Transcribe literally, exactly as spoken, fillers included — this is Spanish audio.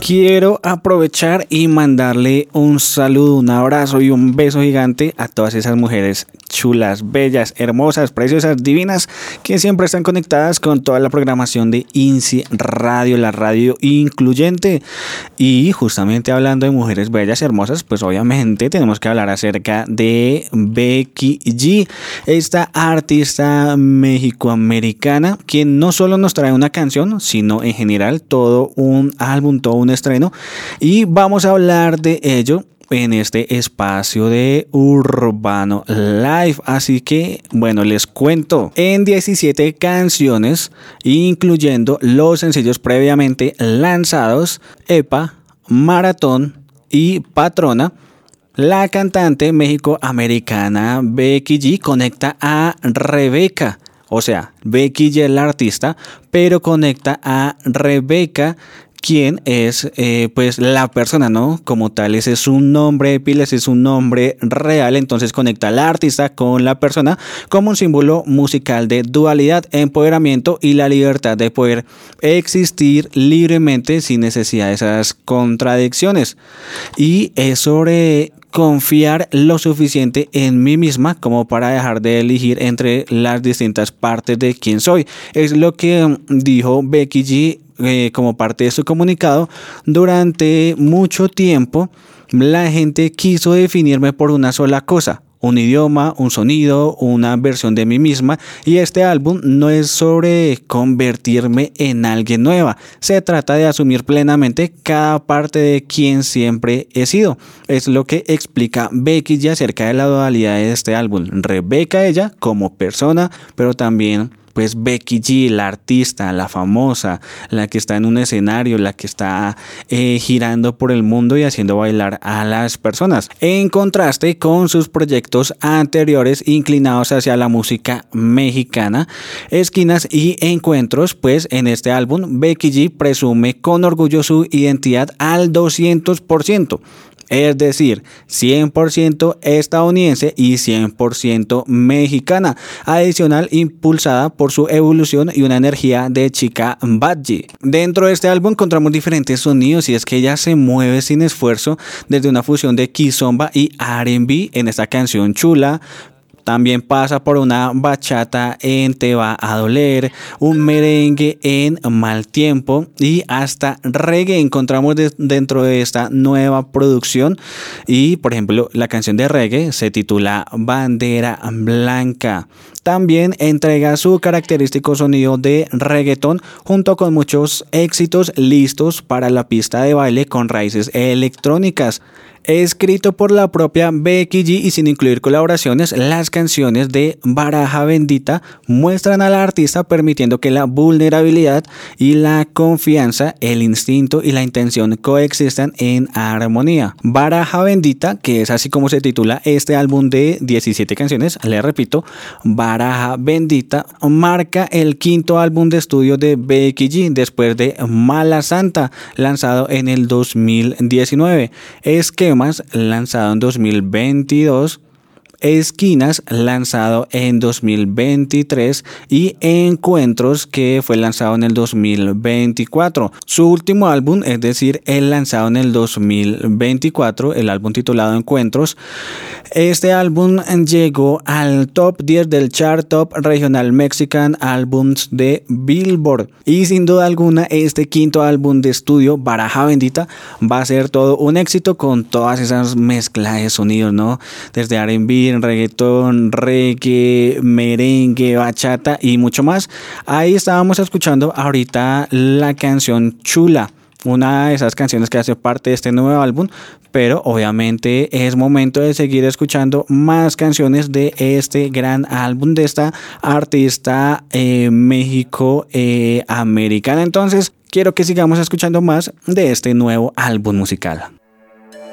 Quiero aprovechar y mandarle un saludo, un abrazo y un beso gigante a todas esas mujeres chulas, bellas, hermosas, preciosas, divinas, que siempre están conectadas con toda la programación de INSI Radio, la radio incluyente. Y justamente hablando de mujeres bellas, hermosas, pues obviamente tenemos que hablar acerca de Becky G, esta artista mexicoamericana, quien no solo nos trae una canción, sino en general todo un álbum, todo un estreno, y vamos a hablar de ello en este espacio de Urbano Live. Así que, bueno, les cuento. En diecisiete canciones, incluyendo los sencillos previamente lanzados, Epa, Maratón y Patrona, la cantante mexicoamericana Becky G conecta a Rebeca. O sea, Becky G es la artista, pero conecta a Rebeca, quien es eh, pues la persona, ¿no? Como tal, ese es un nombre de pila, ese es un nombre real, entonces conecta al artista con la persona como un símbolo musical de dualidad, empoderamiento y la libertad de poder existir libremente sin necesidad de esas contradicciones. Y es sobre confiar lo suficiente en mí misma como para dejar de elegir entre las distintas partes de quién soy. Es lo que dijo Becky G eh, como parte de su comunicado. Durante mucho tiempo la gente quiso definirme por una sola cosa: un idioma, un sonido, una versión de mí misma, y este álbum no es sobre convertirme en alguien nueva, se trata de asumir plenamente cada parte de quien siempre he sido. Es lo que explica Becky G acerca de la dualidad de este álbum. Rebeca, ella como persona, pero también pues Becky G, la artista, la famosa, la que está en un escenario, la que está eh, girando por el mundo y haciendo bailar a las personas. En contraste con sus proyectos anteriores inclinados hacia la música mexicana, Esquinas y Encuentros, pues en este álbum Becky G presume con orgullo su identidad al doscientos por ciento. Es decir, cien por ciento estadounidense y cien por ciento mexicana, adicional impulsada por su evolución y una energía de chica bad G. Dentro de este álbum encontramos diferentes sonidos, y es que ella se mueve sin esfuerzo desde una fusión de kizomba y R and B en esta canción Chula. También pasa por una bachata en Te va a doler, un merengue en Mal tiempo y hasta reggae encontramos de, dentro de esta nueva producción. Y por ejemplo, la canción de reggae se titula Bandera Blanca. También entrega su característico sonido de reggaetón junto con muchos éxitos listos para la pista de baile con raíces electrónicas. Escrito por la propia Becky G y sin incluir colaboraciones, las canciones de Baraja Bendita muestran a la artista permitiendo que la vulnerabilidad y la confianza, el instinto y la intención coexistan en armonía. Baraja Bendita, que es así como se titula este álbum de diecisiete canciones, le repito, Baraja Bendita, marca el quinto álbum de estudio de Becky G después de Mala Santa, lanzado en el dos mil diecinueve. Es que lanzado en dos mil veintidós, Esquinas lanzado en dos mil veintitrés y Encuentros, que fue lanzado en el dos mil veinticuatro. Su último álbum, es decir, el lanzado en el dos mil veinticuatro, el álbum titulado Encuentros. Este álbum llegó al top diez del chart Top Regional Mexican Albums de Billboard, y sin duda alguna este quinto álbum de estudio, Baraja Bendita, va a ser todo un éxito con todas esas mezclas de sonidos, ¿no? Desde R and B, reggaetón, reggae, merengue, bachata y mucho más. Ahí estábamos escuchando ahorita la canción Chula, una de esas canciones que hace parte de este nuevo álbum, pero obviamente es momento de seguir escuchando más canciones de este gran álbum de esta artista eh, México eh, americana. Entonces quiero que sigamos escuchando más de este nuevo álbum musical.